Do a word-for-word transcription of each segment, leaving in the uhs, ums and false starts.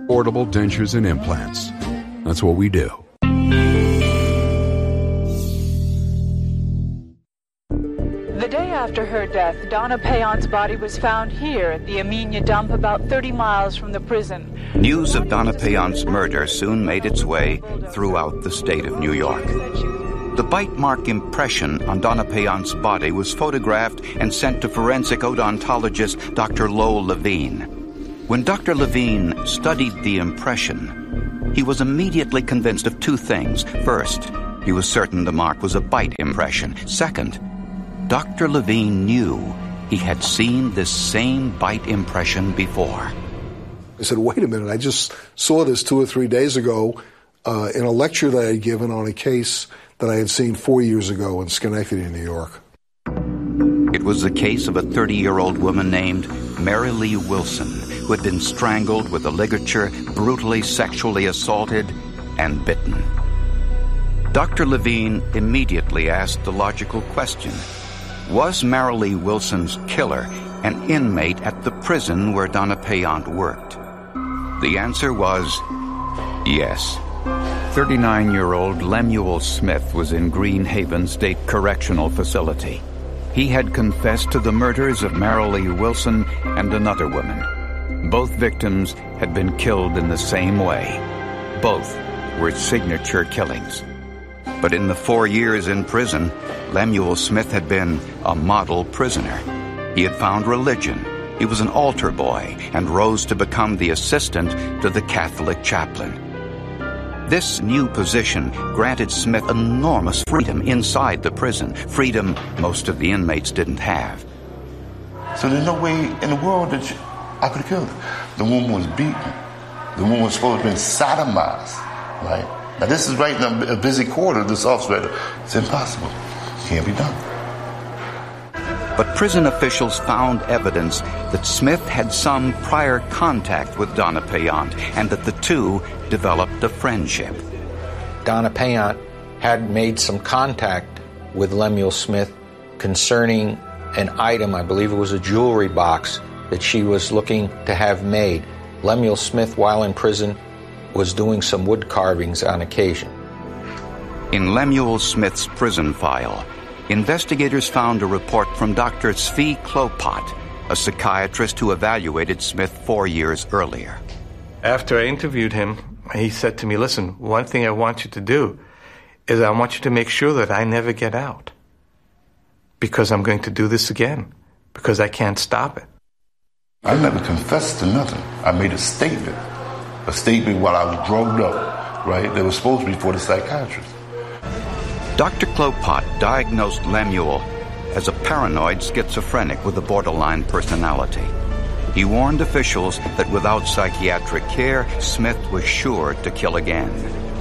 Affordable dentures and implants. That's what we do. The day after her death, Donna Payan's body was found here at the Amenia dump about thirty miles from the prison. News of Donna Payan's murder soon made its way throughout the state of New York. The bite mark impression on Donna Payan's body was photographed and sent to forensic odontologist Doctor Lowell Levine. When Doctor Levine studied the impression, he was immediately convinced of two things. First, he was certain the mark was a bite impression. Second, Doctor Levine knew he had seen this same bite impression before. I said, wait a minute, I just saw this two or three days ago uh, in a lecture that I had given on a case that I had seen four years ago in Schenectady, New York. It was the case of a thirty-year-old woman named Mary Lee Wilson, who had been strangled with a ligature, brutally sexually assaulted, and bitten. Doctor Levine immediately asked the logical question: was Mary Lee Wilson's killer an inmate at the prison where Donna Payan worked? The answer was yes. thirty-nine-year-old Lemuel Smith was in Green Haven State Correctional Facility. He had confessed to the murders of Mary Lee Wilson and another woman. Both victims had been killed in the same way. Both were signature killings. But in the four years in prison, Lemuel Smith had been a model prisoner. He had found religion. He was an altar boy and rose to become the assistant to the Catholic chaplain. This new position granted Smith enormous freedom inside the prison, freedom most of the inmates didn't have. So there's no way in the world that you, I could have killed her. The woman was beaten. The woman was supposed to have been sodomized, right? Now this is right in a busy quarter, this officer, it's impossible. It can't be done. But prison officials found evidence that Smith had some prior contact with Donna Payan and that the two developed a friendship. Donna Payan had made some contact with Lemuel Smith concerning an item, I believe it was a jewelry box, that she was looking to have made. Lemuel Smith, while in prison, was doing some wood carvings on occasion. In Lemuel Smith's prison file, investigators found a report from Doctor Zvi Klopat, a psychiatrist who evaluated Smith four years earlier. After I interviewed him, he said to me, listen, one thing I want you to do is I want you to make sure that I never get out, because I'm going to do this again, because I can't stop it. I never confessed to nothing. I made a statement, a statement while I was drugged up, right? That was supposed to be for the psychiatrist. Doctor Klopat diagnosed Lemuel as a paranoid schizophrenic with a borderline personality. He warned officials that without psychiatric care, Smith was sure to kill again.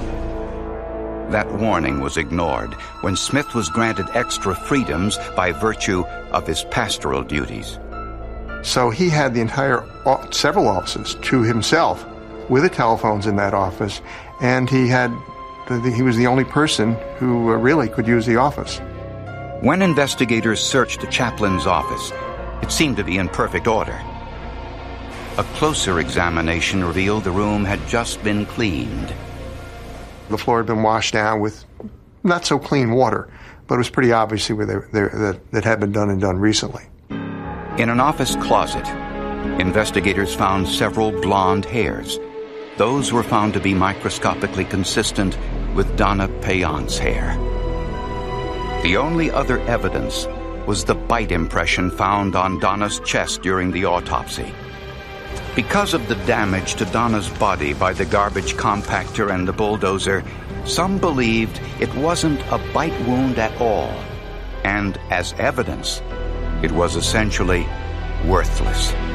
That warning was ignored when Smith was granted extra freedoms by virtue of his pastoral duties. So he had the entire, several offices to himself with the telephones in that office, and he had he was the only person who really could use the office. When investigators searched the chaplain's office, it seemed to be in perfect order. A closer examination revealed the room had just been cleaned. The floor had been washed down with not so clean water, but it was pretty obviously that it had been done and done recently. In an office closet, investigators found several blonde hairs. Those were found to be microscopically consistent with Donna Payan's hair. The only other evidence was the bite impression found on Donna's chest during the autopsy. Because of the damage to Donna's body by the garbage compactor and the bulldozer, some believed it wasn't a bite wound at all, and as evidence, it was essentially worthless.